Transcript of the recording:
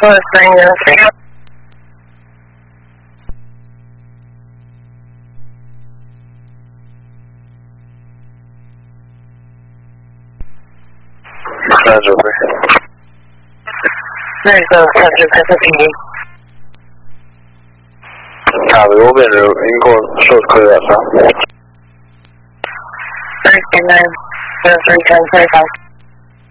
listening to this. Roger, over. There's a subject at the PD. Copy, we'll be in route. You can go show us clear that south. 39, 03, 10, 25.